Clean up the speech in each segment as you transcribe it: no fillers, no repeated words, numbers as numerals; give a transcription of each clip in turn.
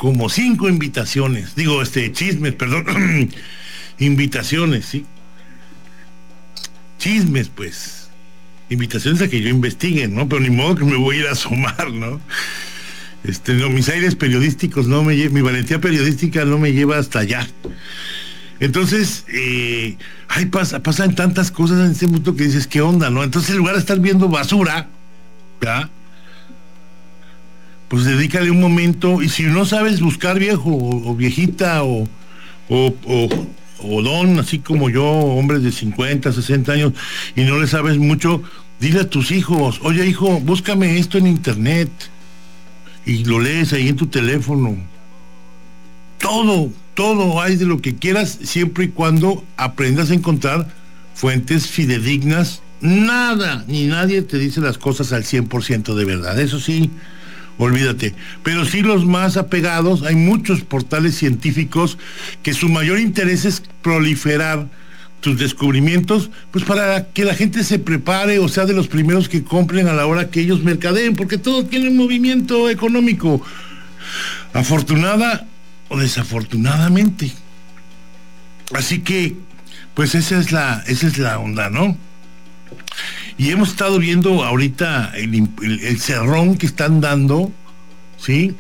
como 5 invitaciones, digo, chismes, perdón, invitaciones, ¿sí? Chismes, pues, invitaciones a que yo investigue, ¿no? Pero ni modo que me voy a ir a asomar, ¿no? No, mis aires periodísticos mi valentía periodística no me lleva hasta allá. Entonces, pasan tantas cosas en este mundo que dices, ¿qué onda, no? Entonces, en lugar de estar viendo basura, ¿ya? Pues dedícale un momento, y si no sabes buscar viejo o viejita o don, así como yo, hombres de 50, 60 años, y no le sabes mucho, dile a tus hijos, oye hijo, búscame esto en internet, y lo lees ahí en tu teléfono. Todo hay de lo que quieras, siempre y cuando aprendas a encontrar fuentes fidedignas. Nada, ni nadie te dice las cosas al 100% de verdad, eso sí, olvídate. Pero sí los más apegados, hay muchos portales científicos que su mayor interés es proliferar tus descubrimientos, pues para que la gente se prepare o sea de los primeros que compren a la hora que ellos mercadeen, porque todo tiene un movimiento económico, afortunada o desafortunadamente. Así que, pues esa es la onda, ¿no? Y hemos estado viendo ahorita el cerrón que están dando, ¿sí?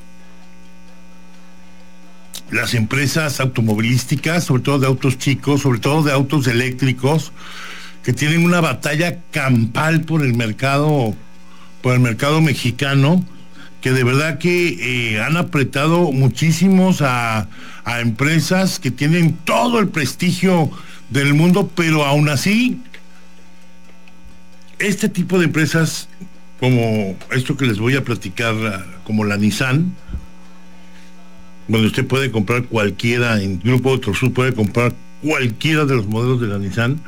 Las empresas automovilísticas, sobre todo de autos chicos, sobre todo de autos eléctricos, que tienen una batalla campal por el mercado mexicano, que de verdad que han apretado muchísimos a empresas que tienen todo el prestigio del mundo, pero aún así, este tipo de empresas, como esto que les voy a platicar, como la Nissan, donde usted puede comprar cualquiera, en Grupo Autosur puede comprar cualquiera de los modelos de la Nissan,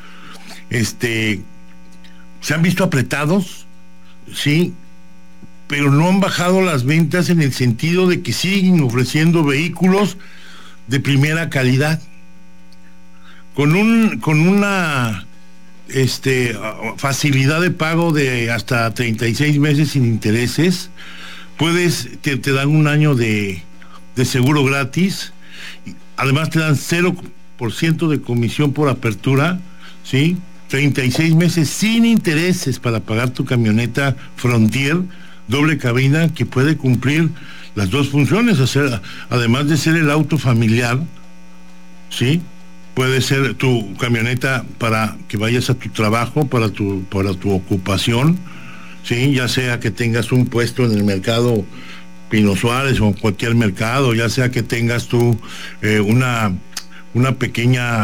se han visto apretados, sí, pero no han bajado las ventas en el sentido de que siguen ofreciendo vehículos de primera calidad, con una facilidad de pago de hasta 36 meses sin intereses. Te dan un año de seguro gratis, además te dan 0% de comisión por apertura, ¿sí? 36 meses sin intereses para pagar tu camioneta Frontier doble cabina, que puede cumplir las dos funciones, además de ser el auto familiar, ¿sí? Puede ser tu camioneta para que vayas a tu trabajo, para tu ocupación, ¿sí? Ya sea que tengas un puesto en el mercado Pino Suárez o cualquier mercado, ya sea que tengas tú una pequeña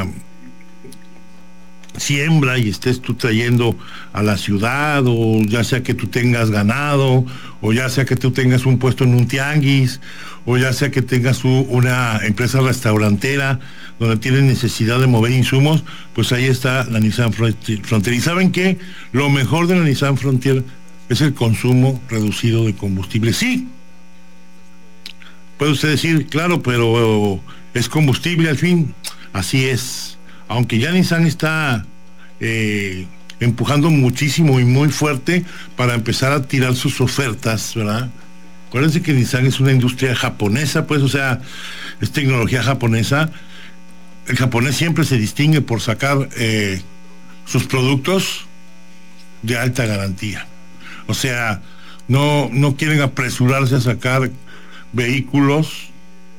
siembra y estés tú trayendo a la ciudad, o ya sea que tú tengas ganado, o ya sea que tú tengas un puesto en un tianguis, o ya sea que tengas una empresa restaurantera donde tienes necesidad de mover insumos, pues ahí está la Nissan Frontier. ¿Y saben qué? Lo mejor de la Nissan Frontier es el consumo reducido de combustible. Sí, puede usted decir, claro, pero es combustible al fin. Así es. Aunque ya Nissan está empujando muchísimo y muy fuerte para empezar a tirar sus ofertas, ¿verdad? Acuérdense que Nissan es una industria japonesa, pues, o sea, es tecnología japonesa. El japonés siempre se distingue por sacar sus productos de alta garantía. O sea, no quieren apresurarse a sacar vehículos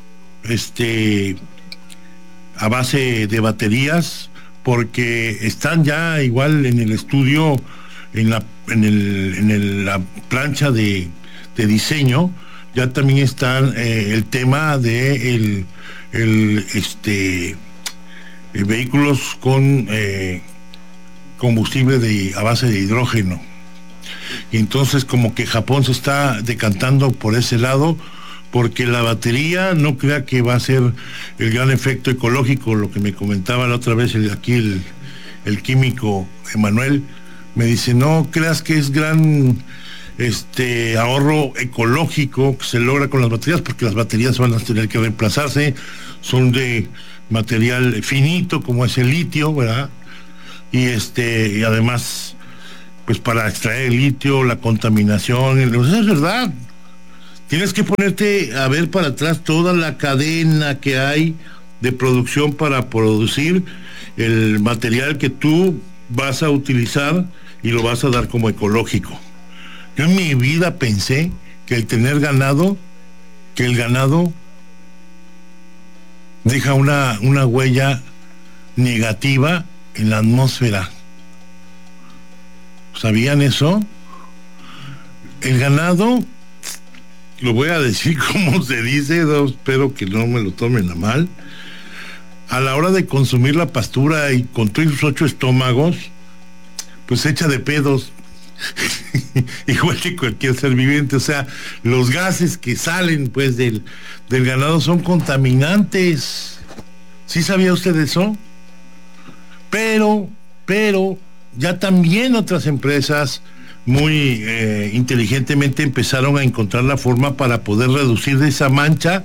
a base de baterías, porque están ya igual en el estudio, en la plancha de diseño, ya también está el tema de vehículos con combustible a base de hidrógeno. Y entonces como que Japón se está decantando por ese lado, porque la batería no crea que va a ser el gran efecto ecológico, lo que me comentaba la otra vez el químico Emanuel, me dice, no creas que es gran ahorro ecológico que se logra con las baterías, porque las baterías van a tener que reemplazarse, son de material finito como es el litio, ¿verdad? Y además, pues para extraer el litio, la contaminación, eso es verdad. Tienes que ponerte a ver para atrás toda la cadena que hay de producción para producir el material que tú vas a utilizar y lo vas a dar como ecológico. Yo en mi vida pensé que el tener ganado, que el ganado deja una huella negativa en la atmósfera. ¿Sabían eso? El ganado, lo voy a decir como se dice, espero que no me lo tomen a mal, a la hora de consumir la pastura y con todos sus 8 estómagos, pues echa de pedos, igual que cualquier ser viviente. O sea, los gases que salen pues del ganado son contaminantes. ¿Sí sabía usted eso? Pero ya también otras empresas muy inteligentemente empezaron a encontrar la forma para poder reducir esa mancha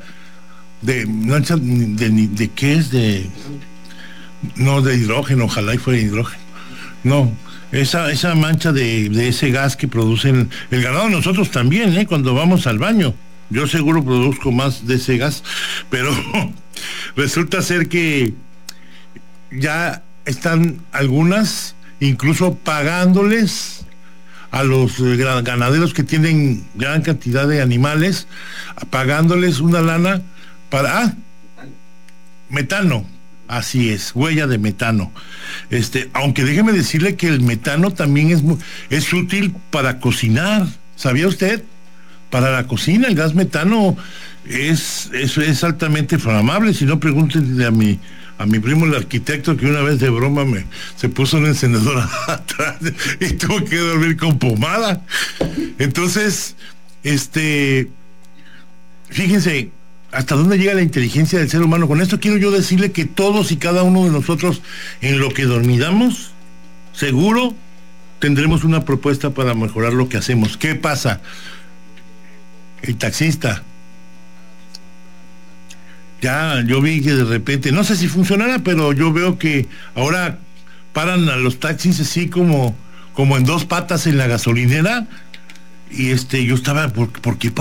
de ¿qué es? No, de hidrógeno, ojalá y fuera hidrógeno. No, esa mancha de ese gas que producen el ganado. Nosotros también, cuando vamos al baño. Yo seguro produzco más de ese gas, pero resulta ser que ya están algunas incluso pagándoles a los ganaderos que tienen gran cantidad de animales, pagándoles una lana para metano. Así es, huella de metano. Aunque déjeme decirle que el metano también es útil para cocinar. ¿Sabía usted? Para la cocina el gas metano es altamente inflamable. Si no, pregúntenle a mi primo el arquitecto, que una vez de broma se puso una encendedora atrás y tuvo que dormir con pomada. Entonces, fíjense hasta dónde llega la inteligencia del ser humano. Con esto quiero yo decirle que todos y cada uno de nosotros, en lo que dormidamos, seguro tendremos una propuesta para mejorar lo que hacemos. ¿Qué pasa? El taxista, ya yo vi que de repente, no sé si funcionará, pero yo veo que ahora paran a los taxis así como en 2 patas en la gasolinera. Y yo estaba, ¿por qué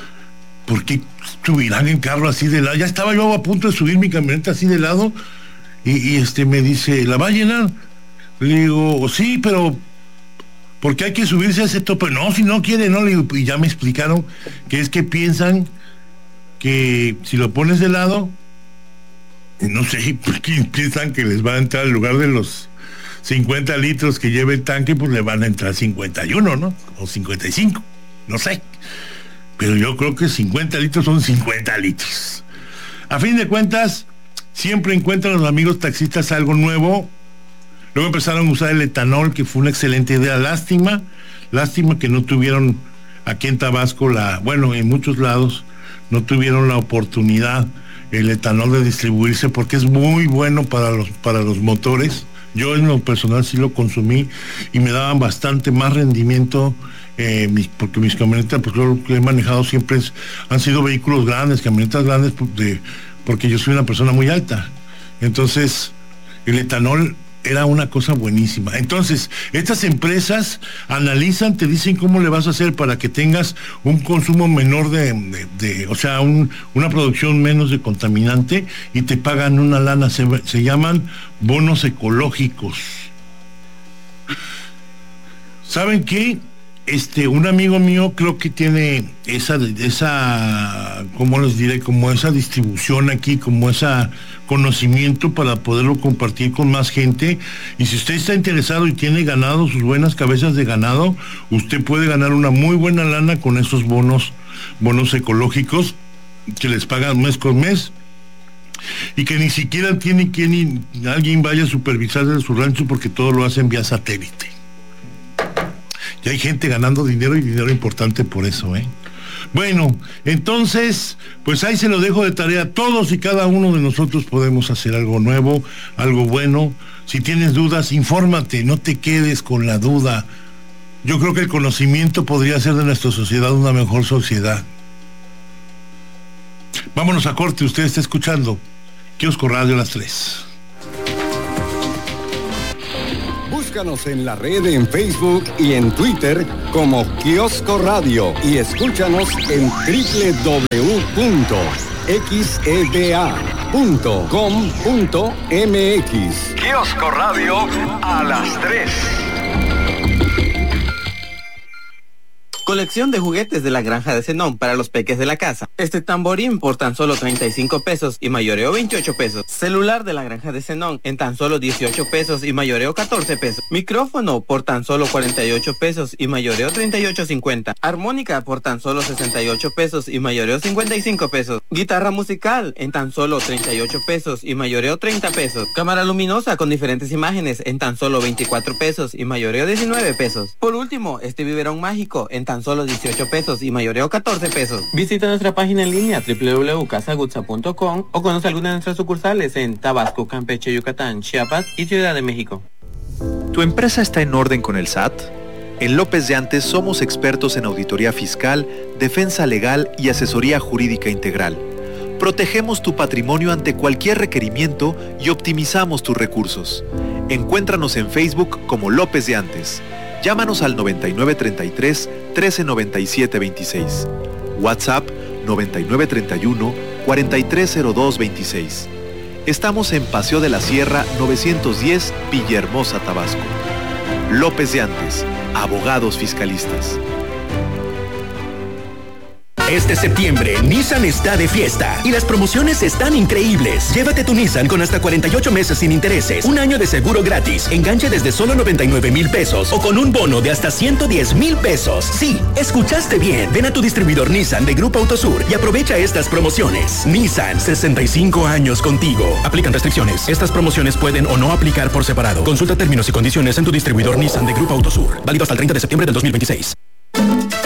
subirán en carro así de lado? Ya estaba yo a punto de subir mi camioneta así de lado y me dice, ¿la va a llenar? Le digo, sí, pero ¿por qué hay que subirse a ese tope? No, si no quiere, no. Le digo, y ya me explicaron que es que piensan que si lo pones de lado, no sé, porque piensan que les va a entrar, en lugar de los 50 litros que lleve el tanque, pues le van a entrar 51, ¿no? O 55, no sé. Pero yo creo que 50 litros son 50 litros. A fin de cuentas, siempre encuentran los amigos taxistas algo nuevo. Luego empezaron a usar el etanol, que fue una excelente idea. Lástima que no tuvieron aquí en Tabasco en muchos lados no tuvieron la oportunidad el etanol de distribuirse, porque es muy bueno para los motores. Yo en lo personal sí lo consumí y me daban bastante más rendimiento, porque mis camionetas, pues lo que he manejado siempre han sido vehículos grandes, camionetas grandes, porque yo soy una persona muy alta. Entonces, el etanol era una cosa buenísima. Entonces, estas empresas analizan, te dicen cómo le vas a hacer para que tengas un consumo menor o sea, una producción menos de contaminante, y te pagan una lana. Se llaman bonos ecológicos. ¿Saben qué? Un amigo mío creo que tiene esa, ¿cómo les diré? Como esa distribución aquí, como ese conocimiento para poderlo compartir con más gente. Y si usted está interesado y tiene ganado, sus buenas cabezas de ganado, usted puede ganar una muy buena lana con esos bonos ecológicos que les pagan mes con mes, y que ni siquiera tiene que alguien vaya a supervisar de su rancho, porque todo lo hacen vía satélite. Y hay gente ganando dinero, y dinero importante por eso, Bueno, entonces, pues ahí se lo dejo de tarea. Todos y cada uno de nosotros podemos hacer algo nuevo, algo bueno. Si tienes dudas, infórmate, no te quedes con la duda. Yo creo que el conocimiento podría hacer de nuestra sociedad una mejor sociedad. Vámonos a corte. Usted está escuchando Kiosco Radio a las 3. Búscanos en la red en Facebook y en Twitter como Kiosco Radio y escúchanos en www.xeba.com.mx. Kiosco Radio a las 3. Colección de juguetes de la granja de Zenón para los peques de la casa. Este tamborín por tan solo 35 pesos y mayoreo 28 pesos. Celular de la granja de Zenón en tan solo 18 pesos y mayoreo 14 pesos. Micrófono por tan solo 48 pesos y mayoreo 38.50. Armónica por tan solo 68 pesos y mayoreo 55 pesos. Guitarra musical en tan solo 38 pesos y mayoreo 30 pesos. Cámara luminosa con diferentes imágenes en tan solo 24 pesos y mayoreo 19 pesos. Por último, este biberón mágico en tan solo 18 pesos y mayoreo 14 pesos. Visita nuestra página en línea www.casagutsa.com o conoce alguna de nuestras sucursales en Tabasco, Campeche, Yucatán, Chiapas y Ciudad de México. ¿Tu empresa está en orden con el SAT? En López de Antes somos expertos en auditoría fiscal, defensa legal y asesoría jurídica integral. Protegemos tu patrimonio ante cualquier requerimiento y optimizamos tus recursos. Encuéntranos en Facebook como López de Antes. Llámanos al 9933 139726. WhatsApp 9931 430226. Estamos en Paseo de la Sierra 910, Villahermosa, Tabasco. López de Antes, abogados fiscalistas. Este septiembre, Nissan está de fiesta y las promociones están increíbles. Llévate tu Nissan con hasta 48 meses sin intereses, un año de seguro gratis, enganche desde solo 99,000 pesos o con un bono de hasta 110,000 pesos. Sí, escuchaste bien. Ven a tu distribuidor Nissan de Grupo Autosur y aprovecha estas promociones. Nissan, 65 años contigo. Aplican restricciones. Estas promociones pueden o no aplicar por separado. Consulta términos y condiciones en tu distribuidor Nissan de Grupo Autosur. Válido hasta el 30 de septiembre del 2026.